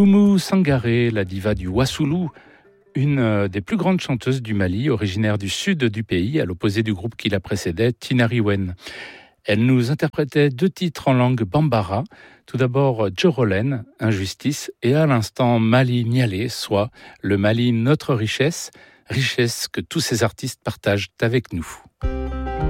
Oumou Sangaré, la diva du Wassoulou, une des plus grandes chanteuses du Mali, originaire du sud du pays, à l'opposé du groupe qui la précédait, Tinariwen. Elle nous interprétait 2 titres en langue bambara. Tout d'abord Djorolen, Injustice, et à l'instant Mali Mialé, soit le Mali notre richesse, richesse que tous ces artistes partagent avec nous.